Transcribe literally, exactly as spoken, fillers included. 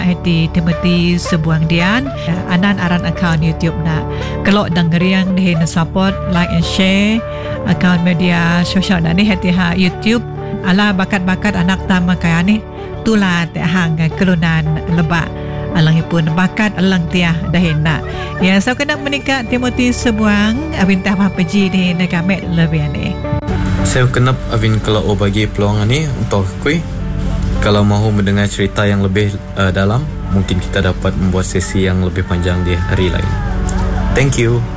hati Timothy Sebuang Dian anan aran account YouTube na kalau dengeriang di support like and share account media sosial na ni hati ha YouTube ala bakat-bakat anak tama kaya ni tulat hang kelunan lebak alangipun bakat alang tiah dahina ya so kena menikah Timothy Sebuang abin tah papaji di nagamet lebih ni saya kenap abin kalau o bagi peluang ni untuk kui kalau mahu mendengar cerita yang lebih uh, dalam mungkin kita dapat membuat sesi yang lebih panjang di hari lain. Thank you.